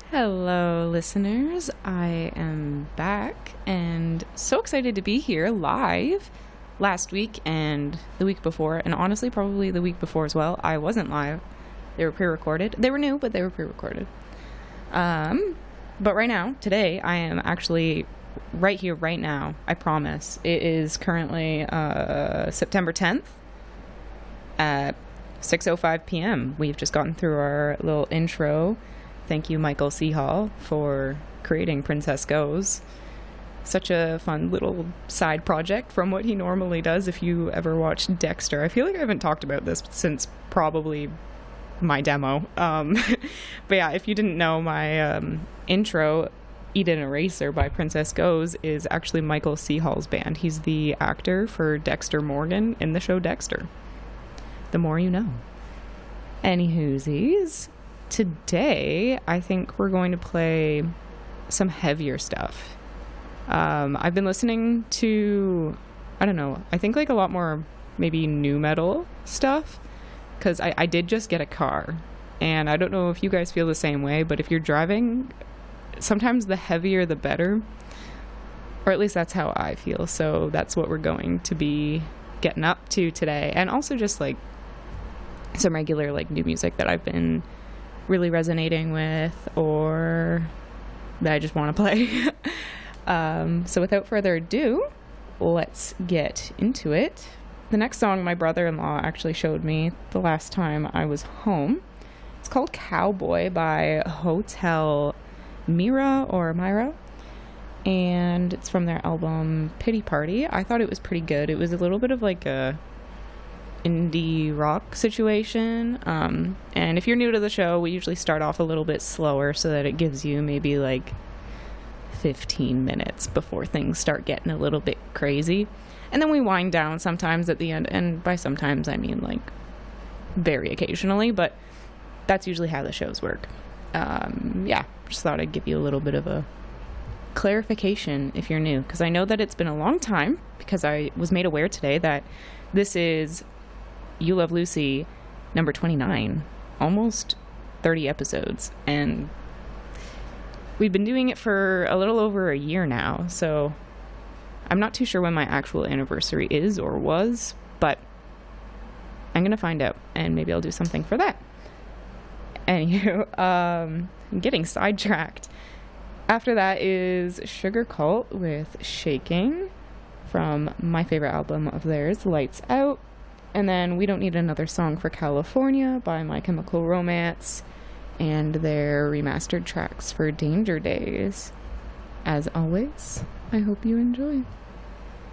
Hello, listeners. I am back and so excited to be here live. Last week and the week before, and honestly, probably the week before as well, I wasn't live. They were pre-recorded. They were new, but they were pre-recorded. But right now, today, I am actually right here, right now. I promise. It is currently September 10th at 6:05 p.m. We've just gotten through our little intro. Thank you, Michael C. Hall, for creating Princess Goes. Such a fun little side project from what he normally does. If you ever watched Dexter, I feel like I haven't talked about this since probably my demo. But yeah, if you didn't know, my intro, Eat an Eraser by Princess Goes, is actually Michael C. Hall's band. He's the actor for Dexter Morgan in the show Dexter. The more you know. Anywhoosies. Today, I think we're going to play some heavier stuff. I've been listening to, I don't know, I think like a lot more maybe nu metal stuff, because I did just get a car, and I don't know if you guys feel the same way, but if you're driving, sometimes the heavier the better, or at least that's how I feel. So that's what we're going to be getting up to today, and also just like some regular like new music that I've been really resonating with, or that I just want to play. So without further ado, let's get into it. The next song my brother-in-law actually showed me the last time I was home. It's called Cowboy by Hotel Mira, and it's from their album Pity Party. I thought it was pretty good. It was a little bit of like a indie rock situation, and if you're new to the show, we usually start off a little bit slower so that it gives you maybe like 15 minutes before things start getting a little bit crazy, and then we wind down sometimes at the end, and by sometimes I mean like very occasionally, but that's usually how the shows work. Yeah, just thought I'd give you a little bit of a clarification if you're new, because I know that it's been a long time, because I was made aware today that this is You Love Lucy number 29, almost 30 episodes, and we've been doing it for a little over a year now, so I'm not too sure when my actual anniversary is or was, but I'm gonna find out, and maybe I'll do something for that. Anywho, I'm getting sidetracked. After that is Sugar Cult with Shaking from my favorite album of theirs, Lights Out. And then We Don't Need Another Song for California by My Chemical Romance, and their remastered tracks for Danger Days. As always, I hope you enjoy.